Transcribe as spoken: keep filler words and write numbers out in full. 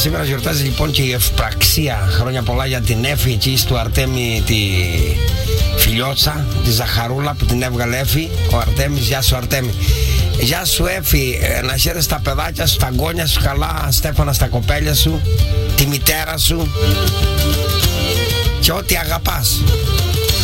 σήμερα γιορτάζει λοιπόν και η Ευπραξία. Χρόνια πολλά για την Έφη εκεί στο Αρτέμι, τη φιλιότσα, τη Ζαχαρούλα που την έβγαλε Έφη. Ο Αρτέμις, γεια σου Αρτέμι. Γεια σου Έφη, να χαίρεσαι τα παιδάκια σου, τα γκόνια σου καλά, Στέφανα στα κοπέλια σου, τη μητέρα σου και ό,τι αγαπάς.